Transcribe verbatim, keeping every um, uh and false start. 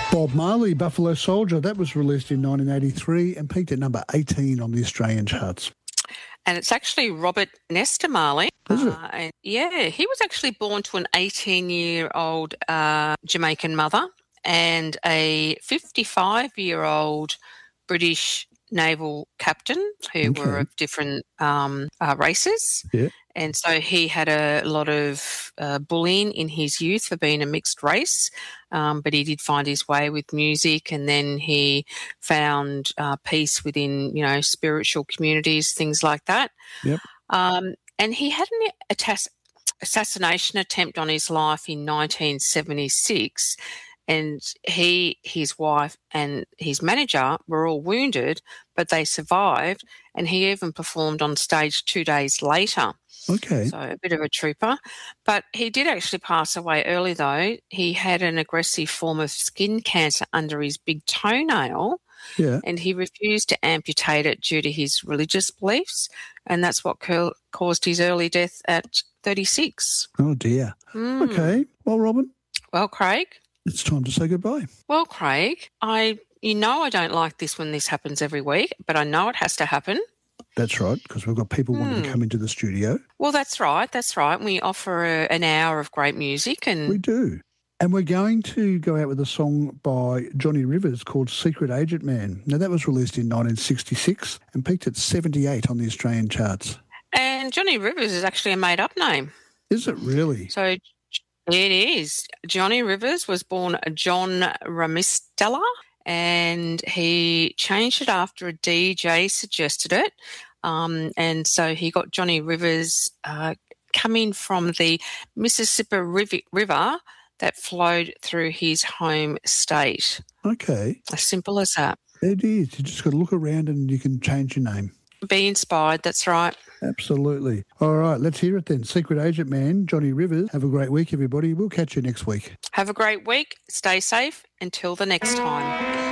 Bob Marley, Buffalo Soldier, that was released in nineteen eighty-three and peaked at number eighteen on the Australian charts. And it's actually Robert Nesta Marley. Is it? Uh, and yeah, he was actually born to an eighteen-year-old uh, Jamaican mother and a fifty-five-year-old British naval captain who Okay. were of different um, uh, races. Yeah. And so he had a lot of uh, bullying in his youth for being a mixed race, um, but he did find his way with music, and then he found uh, peace within, you know, spiritual communities, things like that. Yep. Um, and he had an attass- assassination attempt on his life in nineteen seventy-six, and he, his wife and his manager were all wounded, but they survived, and he even performed on stage two days later. Okay. So a bit of a trooper. But he did actually pass away early, though. He had an aggressive form of skin cancer under his big toenail, Yeah. and he refused to amputate it due to his religious beliefs, and that's what cur- caused his early death at thirty-six. Oh, dear. Mm. Okay. Well, Robin, Well, Craig. it's time to say goodbye. Well, Craig, I you know I don't like this when this happens every week, but I know it has to happen. That's right, because we've got people wanting to come into the studio. Well, that's right. That's right. We offer a, an hour of great music, and We do. And we're going to go out with a song by Johnny Rivers called Secret Agent Man. Now, that was released in nineteen sixty-six and peaked at seventy-eight on the Australian charts. and Johnny Rivers is actually a made-up name. Is it really? So it is. Johnny Rivers was born John Ramistella, and he changed it after a D J suggested it. Um, and so he got Johnny Rivers uh, coming from the Mississippi Riv- River that flowed through his home state. Okay. As simple as that. It is. You just got to look around and you can change your name. Be inspired, that's right. Absolutely. All right, let's hear it then. Secret Agent Man, Johnny Rivers. Have a great week, everybody. We'll catch you next week. Have a great week. Stay safe. Until the next time.